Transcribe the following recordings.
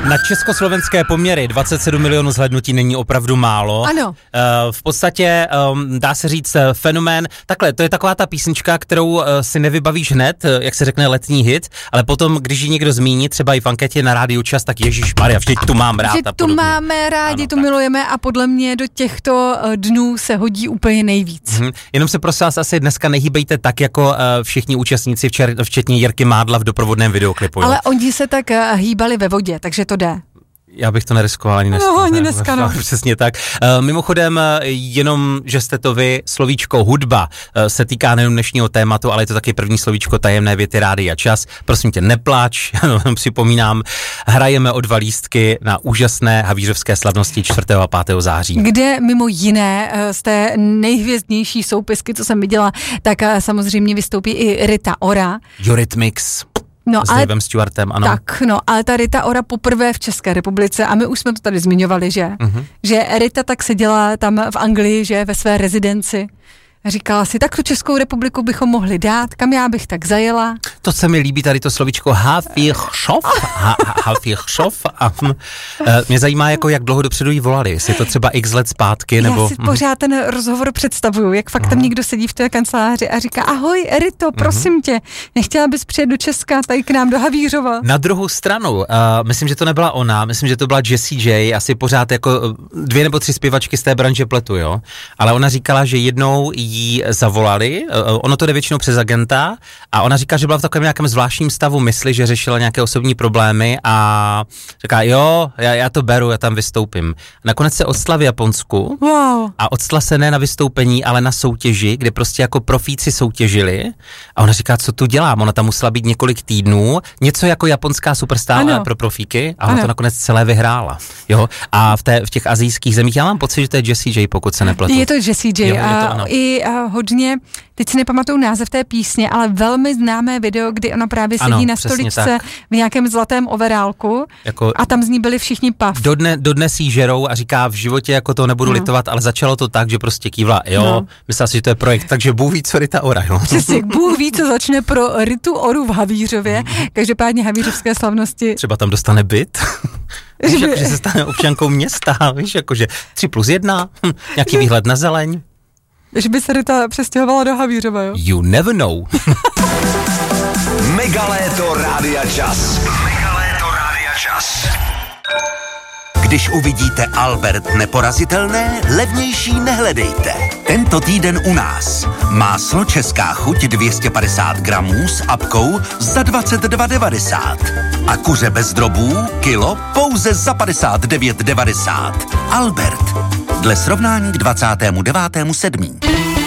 Na československé poměry 27 milionů zhlédnutí není opravdu málo. Ano. V podstatě dá se říct fenomén, takhle, to je taková ta písnička, kterou si nevybavíš hned, jak se řekne letní hit, ale potom, když ji někdo zmíní, třeba i v anketě na Rádiu Čas, tak ježišmarja, vždyť tu mám rád. Vždyť tu máme rádi, tu milujeme a podle mě do těchto dnů se hodí úplně nejvíc. Jenom se prosím vás asi dneska nehýbejte tak, jako všichni účastníci, včetně Jirky Mádla v doprovodném videoklipu. Ale oni se tak hýbali ve vodě, takže to jde. Já bych to neriskoval ani dneska. No, ani dneska, no. Přesně tak. Mimochodem, jenom, že jste to vy, slovíčko hudba se týká nejen dnešního tématu, ale je to taky první slovíčko tajemné věty Rádia Čas. Prosím tě, nepláč, jenom připomínám, hrajeme o 2 lístky na úžasné havířovské slavnosti 4. a 5. září. Kde mimo jiné z té nejhvězdnější soupisky, co jsem viděla, tak samozřejmě vystoupí i Rita Ora. Eurythmics. No, s Davem Stewartem, ano. Tak, no, ale ta Rita Ora poprvé v České republice a my už jsme to tady zmiňovali, že? Že Rita tak seděla tam v Anglii, že ve své rezidenci. Říkala si, tak tu Českou republiku bychom mohli dát, kam já bych tak zajela. To se mi líbí tady to slovíčko Havířov. Mě zajímá, jako jak dlouho dopředu jí volali, jestli to třeba x let zpátky, nebo... Já si pořád ten rozhovor představuju, jak fakt tam někdo sedí v té kanceláři a říká, ahoj Rito, prosím tě, nechtěla bys přijet do Česka, tady k nám do Havířova. Na druhou stranu, myslím, že to nebyla ona, myslím, že to byla Jessie J, asi pořád jako 2 nebo 3 zpěvačky z té branže pletu, jo, ale ona říkala, že jednou jí zavolali, ono to jde většinou přes agenta a ona říká, že byla v takovém nějakém zvláštním stavu mysli, že řešila nějaké osobní problémy a říká, jo, já to beru, já tam vystoupím. Nakonec se odstla v Japonsku a odstla se ne na vystoupení, ale na soutěži, kde prostě jako profíci soutěžili a ona říká, co tu dělám, ona tam musela být několik týdnů, něco jako japonská superstar pro profíky a ona to nakonec celé vyhrála, jo, a v těch asijských zemích, já mám pocit, že to je Jessie J, pokud se nepletu. Je to Jessie J hodně, teď si nepamatuju název té písně, ale velmi známé video, kdy ona právě sedí na stoličce v nějakém zlatém overálku jako a tam z ní byli všichni pav. Dodnes jí žerou a říká, v životě jako to nebudu litovat, ale začalo to tak, že prostě kývla, myslela si, že to je projekt, takže Bůh ví, co Rita Ora, jo. Přesně, Bůh ví, co začne pro Ritu Oru v Havířově, každopádně havířovské slavnosti. Třeba tam dostane byt. Víš, že se stane občankou města, víš, jakože 3+1, nějaký výhled na zeleň. Že by se Rita přestěhovala do Havířova, jo? You never know. Megaléto Rádia Čas. Když uvidíte Albert neporazitelné, levnější nehledejte. Tento týden u nás. Máslo Česká chuť 250 gramů s apkou za 22,90. A kuře bez drobů kilo pouze za 59,90. Albert. Dle srovnání k 29.7.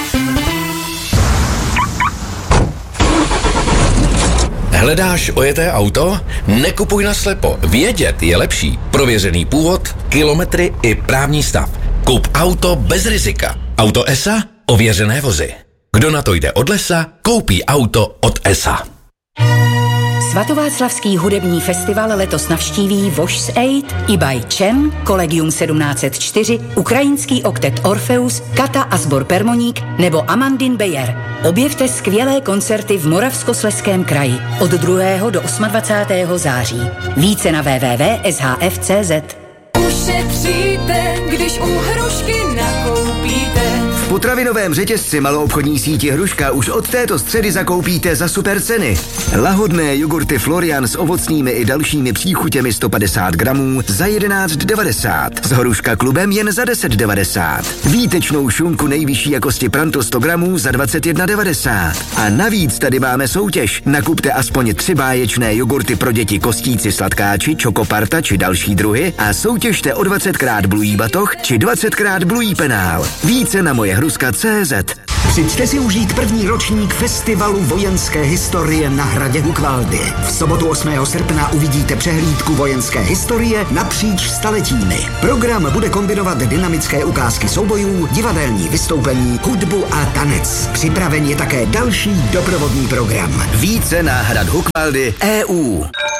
Hledáš ojeté auto? Nekupuj naslepo. Vědět je lepší. Prověřený původ, kilometry i právní stav. Kup auto bez rizika. Auto ESA? Ověřené vozy. Kdo na to jde od lesa, koupí auto od ESA. Svatováclavský hudební festival letos navštíví Voice 8, Ibaj Čem, Collegium 1704, ukrajinský oktet Orpheus, Kata a sbor Permoník nebo Amandine Beyer. Objevte skvělé koncerty v Moravskoslezském kraji od 2. do 28. září. Více na www.shf.cz. Ušetříte, když u Hrušky nakoupíte. V potravinovém řetězci maloobchodní síti Hruška už od této středy zakoupíte za super ceny. Lahodné jogurty Florian s ovocnými i dalšími příchutěmi 150 gramů za 11,90. S Hruška klubem jen za 10,90. Výtečnou šunku nejvyšší jakosti Pranto 100 gramů za 21,90. A navíc tady máme soutěž. Nakupte aspoň 3 báječné jogurty pro děti Kostíci Sladkáči, Čokoparta či další druhy a soutěžte o 20krát Bluey batoh či 20krát Bluey penál. Více na mojehruska.cz. Přijďte si užít první ročník festivalu vojenské historie na hradě Hukvaldy. V sobotu 8. srpna uvidíte přehlídku vojenské historie napříč staletími. Program bude kombinovat dynamické ukázky soubojů, divadelní vystoupení, hudbu a tanec. Připraven je také další doprovodný program. Více na Hrad Hukvaldy EU.